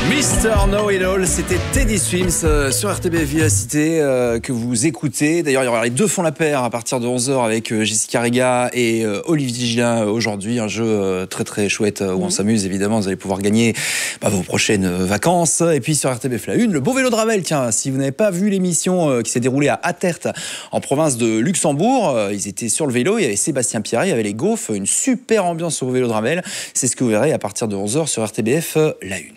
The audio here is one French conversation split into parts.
Mr. Know It All, c'était Teddy Swims sur RTBF Vivacité que vous écoutez. D'ailleurs, il y aura les deux font la paire à partir de 11h avec Jessica Riga et Olivier Gillin aujourd'hui. Un jeu très très chouette où on s'amuse évidemment. Vous allez pouvoir gagner vos prochaines vacances. Et puis sur RTBF la Une, le beau vélo de Ravel. Tiens, si vous n'avez pas vu l'émission qui s'est déroulée à Attert en province de Luxembourg, ils étaient sur le vélo. Il y avait Sébastien Pierret, il y avait les Gaufres, une super ambiance sur le vélo de Ravel. C'est ce que vous verrez à partir de 11h sur RTBF la Une.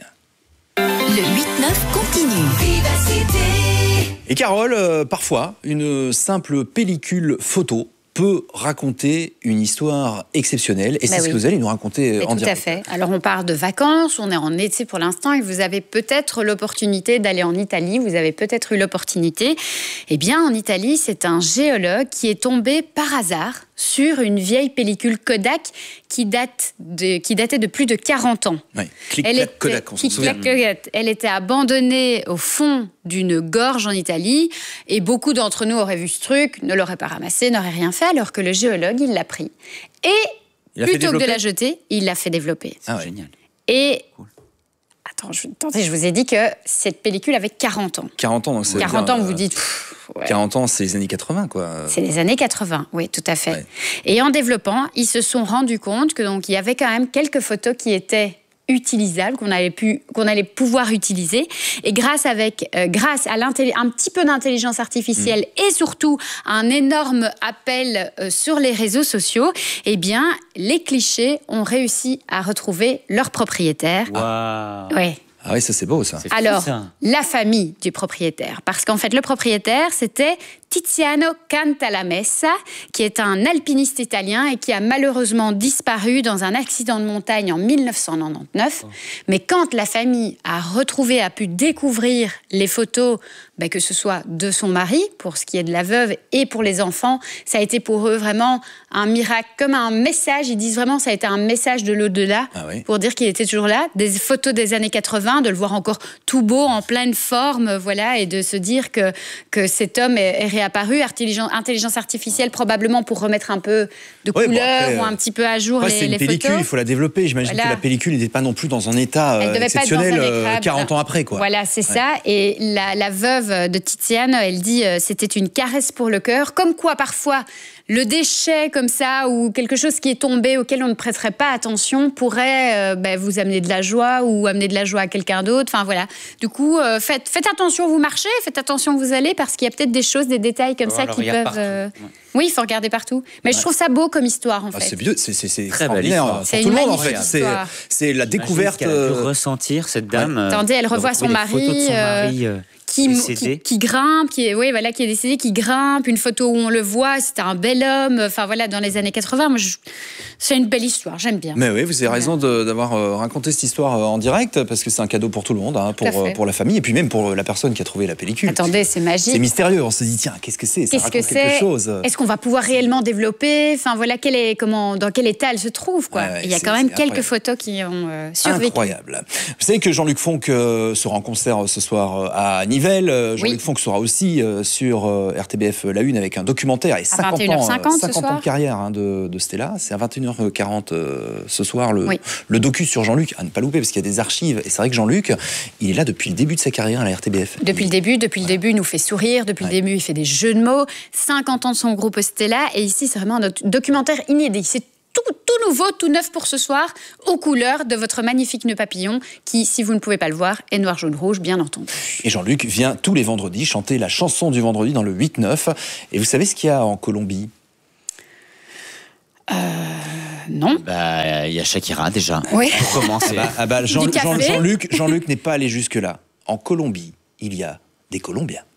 Le 8-9 continue. Vivacité. Et Carole, parfois, une simple pellicule photo peut raconter une histoire exceptionnelle. Et c'est ce que vous allez nous raconter en direct. Tout à fait. Alors, on part de vacances, on est en été pour l'instant, et vous avez peut-être l'opportunité d'aller en Italie. Vous avez peut-être eu l'opportunité. Eh bien, en Italie, c'est un géologue qui est tombé par hasard sur une vieille pellicule Kodak qui datait de plus de 40 ans. Oui, clic-clac Kodak, on s'en souvient. Elle était abandonnée au fond d'une gorge en Italie, et beaucoup d'entre nous auraient vu ce truc, ne l'auraient pas ramassé, n'auraient rien fait, alors que le géologue, il l'a pris. Et plutôt que de la jeter, il l'a fait développer. Ah ouais. Génial. Et... Attendez, je vous ai dit que cette pellicule avait 40 ans. 40 ans, donc c'est 40 ans, vous dites... Ouais. 40 ans, c'est les années 80, quoi. C'est les années 80, oui, tout à fait. Ouais. Et en développant, ils se sont rendus compte que donc il y avait quand même quelques photos qui étaient utilisables, qu'on allait pouvoir utiliser. Et grâce à un petit peu d'intelligence artificielle et surtout un énorme appel sur les réseaux sociaux, eh bien, les clichés ont réussi à retrouver leur propriétaire. Waouh. Ouais. Ah oui, ça c'est beau, ça. Alors, la famille du propriétaire. Parce qu'en fait, le propriétaire, c'était Tiziano Cantalamessa, qui est un alpiniste italien et qui a malheureusement disparu dans un accident de montagne en 1999. Mais quand la famille a pu découvrir les photos, que ce soit de son mari, pour ce qui est de la veuve, et pour les enfants, ça a été pour eux vraiment un miracle, comme un message. Ils disent vraiment ça a été un message de l'au-delà, pour dire qu'il était toujours là. Des photos des années 80, de le voir encore tout beau, en pleine forme, voilà, et de se dire que cet homme est réapparu. Intelligence artificielle, probablement pour remettre un peu de couleur ou un petit peu à jour les photos. C'est une pellicule, il faut la développer. J'imagine que la pellicule n'était pas non plus dans un état exceptionnel 40 ans après, quoi. Voilà, c'est ça. Et la veuve de Tiziano, elle dit c'était une caresse pour le cœur. Comme quoi, parfois, le déchet comme ça ou quelque chose qui est tombé auquel on ne prêterait pas attention pourrait vous amener de la joie ou amener de la joie à quelqu'un d'autre. Enfin voilà. Du coup, faites attention où vous marchez, faites attention où vous allez, parce qu'il y a peut-être des choses, des détails comme ça qui peuvent... Oui, il faut regarder partout. Mais je trouve ça beau comme histoire, en fait. C'est vieux, c'est très belle histoire. Pour tout le monde, en fait. C'est la découverte... Qu'elle a pu ressentir, cette dame. Attendez, elle revoit son mari... qui grimpe, qui est décédé, qui grimpe, une photo où on le voit, c'était un bel homme, enfin voilà, dans les années 80, c'est une belle histoire, j'aime bien. Mais oui, vous avez raison d'avoir raconté cette histoire en direct, parce que c'est un cadeau pour tout le monde, pour la famille, et puis même pour la personne qui a trouvé la pellicule. Attendez, c'est magique. C'est mystérieux, on se dit, tiens, qu'est-ce que c'est? Ça raconte quelque chose. Est-ce qu'on va pouvoir réellement développer? Enfin voilà, dans quel état elle se trouve, quoi. Il y a quand même quelques photos qui ont survécu. Incroyable. Vous savez que Jean-Luc Fonck sera en concert ce soir à Nivelles. Jean-Luc Fonck sera aussi sur RTBF La Une avec un documentaire et 50 ans de carrière de Stella. C'est à 21h40 ce soir le docu sur Jean-Luc, à ne pas louper parce qu'il y a des archives. Et c'est vrai que Jean-Luc, il est là depuis le début de sa carrière à la RTBF. Depuis le début, il nous fait sourire. Depuis le début, il fait des jeux de mots. 50 ans de son groupe Stella. Et ici, c'est vraiment un documentaire inédit. C'est tout nouveau, tout neuf pour ce soir, aux couleurs de votre magnifique nœud papillon, qui, si vous ne pouvez pas le voir, est noir, jaune, rouge, bien entendu. Et Jean-Luc vient tous les vendredis chanter la chanson du vendredi dans le 8-9. Et vous savez ce qu'il y a en Colombie? Non. Il y a Shakira déjà. Oui. Pour commencer. Jean-Luc n'est pas allé jusque-là. En Colombie, il y a des Colombiens.